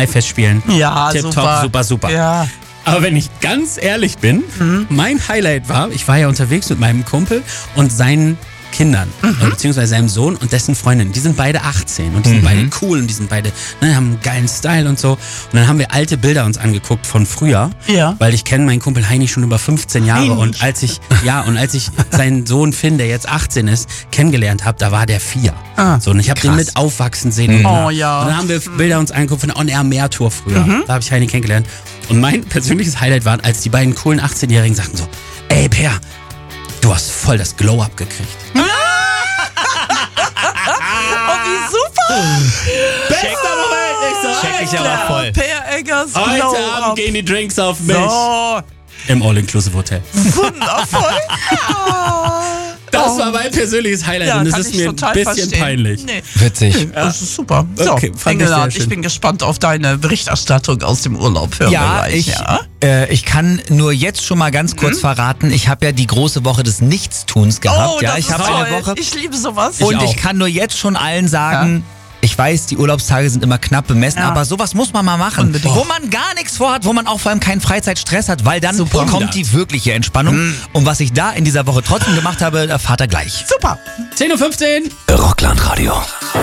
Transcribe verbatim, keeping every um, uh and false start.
Maifestspielen. Ja, Tipptopp, super. super, super. Ja. Aber wenn ich ganz ehrlich bin, Mhm. mein Highlight war, ich war ja unterwegs mit meinem Kumpel und seinen Kindern, mhm. beziehungsweise seinem Sohn und dessen Freundin. Die sind beide achtzehn und die sind Mhm. beide cool und die sind beide, ne, haben einen geilen Style und so. Und dann haben wir alte Bilder uns angeguckt von früher, Ja. weil ich kenne meinen Kumpel Heini schon über fünfzehn Jahre Heini. und als ich, ja, und als ich seinen Sohn Finn, der jetzt achtzehn ist, kennengelernt habe, da war der vier. Ah, so, und ich habe den mit aufwachsen sehen. Mhm. Und, Oh, ja. und dann haben wir Bilder uns angeguckt von der On-Air-Mehr-Tour früher. Mhm. Da habe ich Heini kennengelernt. Und mein persönliches Highlight war, als die beiden coolen achtzehnjährigen sagten so, ey Per, du hast voll das Glow-Up gekriegt. Oh, wie super! Bester Moment, ich so, Check ich alles aber klar. voll. Per Eggers Heute Glow Abend Up. gehen die Drinks auf mich. So, Im All-Inclusive-Hotel. wundervoll. Das war mein persönliches Highlight Ja, und es kann ist ich mir ein total bisschen verstehen. peinlich. Nee. Witzig. Das ist super. So, Okay, fand ich sehr Engelhardt, schön. ich bin gespannt auf deine Berichterstattung aus dem Urlaub. Hören wir Ja, gleich, ich, ja? äh, ich kann nur jetzt schon mal ganz kurz verraten, ich habe ja die große Woche des Nichtstuns gehabt. Oh, ja, das ich ist habe toll. eine Woche. Ich liebe sowas. Und auch. ich kann nur jetzt schon allen sagen, ich weiß, die Urlaubstage sind immer knapp bemessen, Ja. aber sowas muss man mal machen. Unbedingt. Wo man gar nichts vorhat, wo man auch vor allem keinen Freizeitstress hat, weil dann Super. kommt die wirkliche Entspannung. Und was ich da in dieser Woche trotzdem gemacht habe, erfahrt ihr gleich. Super. zehn Uhr fünfzehn. Rockland Radio.